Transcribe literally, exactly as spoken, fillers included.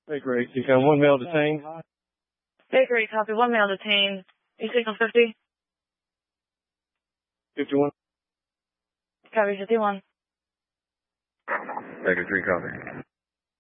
Baker eight, you got one male detained. Baker eight, copy. One male detained. You signal fifty? fifty-one. Copy fifty-one. Baker three, copy.